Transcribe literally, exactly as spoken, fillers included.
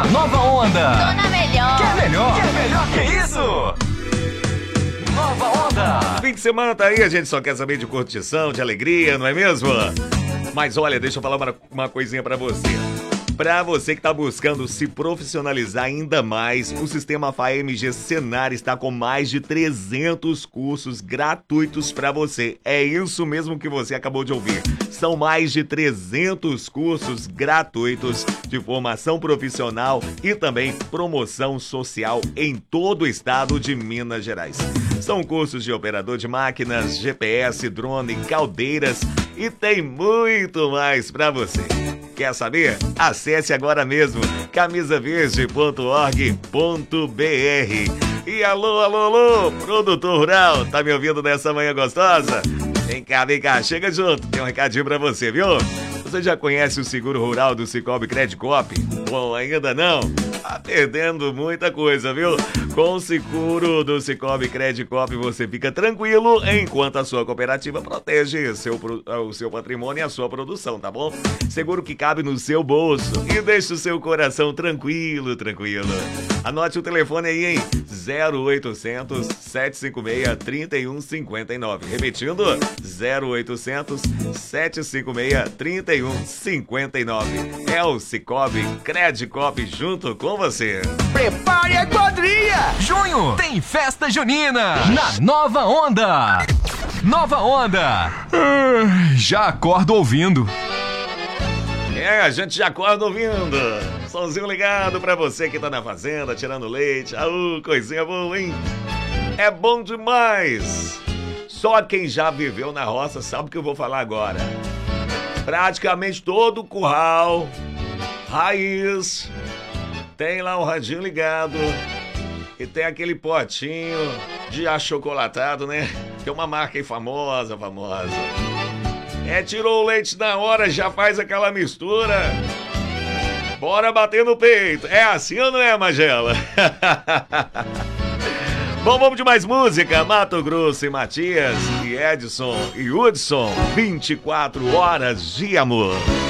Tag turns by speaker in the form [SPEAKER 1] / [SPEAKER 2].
[SPEAKER 1] Nova Onda.
[SPEAKER 2] Tô na melhor.
[SPEAKER 1] Quer melhor? Quer melhor que isso? Nova Onda.
[SPEAKER 3] Fim de semana tá aí, a gente só quer saber de curtição, de alegria, não é mesmo? Mas olha, deixa eu falar uma, uma coisinha pra você. Pra você que tá buscando se profissionalizar ainda mais, o Sistema F A M G Senar está com mais de trezentos cursos gratuitos pra você. É isso mesmo que você acabou de ouvir. São mais de trezentos cursos gratuitos de formação profissional e também promoção social em todo o estado de Minas Gerais. São cursos de operador de máquinas, G P S, drone, caldeiras e tem muito mais pra você. Quer saber? Acesse agora mesmo camisa verde ponto org ponto br. E alô, alô, alô, produtor rural, tá me ouvindo nessa manhã gostosa? Vem cá, vem cá, chega junto, tem um recadinho pra você, viu? Você já conhece o seguro rural do Cicobi Credicop? Bom, ainda não? Tá perdendo muita coisa, viu? Com o seguro do Cicobi Credicop você fica tranquilo enquanto a sua cooperativa protege seu, o seu patrimônio e a sua produção, tá bom? Seguro que cabe no seu bolso e deixa o seu coração tranquilo, tranquilo. Anote o telefone aí, hein? zero oitocentos, sete cinco seis, três um cinco nove. Repetindo, zero oitocentos, sete cinco seis, três um cinco nove. É o Cicobi Credicop junto com você.
[SPEAKER 1] Prepare a quadrilha! Junho tem festa junina na Nova Onda. Nova Onda. Ah, já acordo ouvindo.
[SPEAKER 3] É, a gente já acorda ouvindo. Somzinho ligado pra você que tá na fazenda, tirando leite. Ah, coisinha boa, hein? É bom demais. Só quem já viveu na roça sabe o que eu vou falar agora. Praticamente todo curral, raiz, tem lá um radinho ligado e tem aquele potinho de achocolatado, né? Tem uma marca aí famosa, famosa. É, tirou o leite na hora, já faz aquela mistura. Bora bater no peito. É assim ou não é, Magela? Bom, vamos de mais música. Mato Grosso e Matias e Edson e Hudson. vinte e quatro horas de amor.